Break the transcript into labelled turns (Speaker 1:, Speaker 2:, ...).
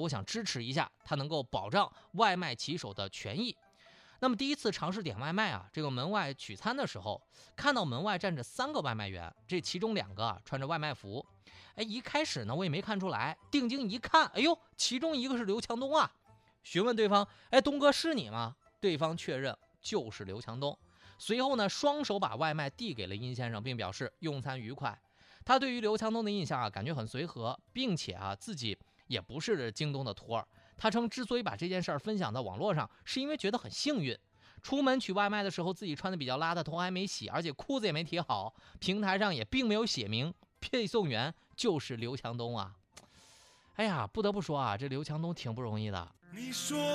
Speaker 1: 我想支持一下，它能够保障外卖骑手的权益。那么第一次尝试点外卖啊，这个门外取餐的时候，看到门外站着3个外卖员，这其中2个穿着外卖服。一开始呢我也没看出来，定睛一看，哎呦，其中一个是刘强东啊。询问对方，东哥是你吗？对方确认就是刘强东。随后呢，双手把外卖递给了殷先生，并表示用餐愉快。他对于刘强东的印象啊，感觉很随和，并且啊自己也不是京东的托儿。他称之所以把这件事儿分享到网络上，是因为觉得很幸运。出门取外卖的时候，自己穿的比较邋遢，头还没洗，而且裤子也没提好，平台上也并没有写明配送员就是刘强东啊。哎呀，不得不说啊，这刘强东挺不容易的。
Speaker 2: 你说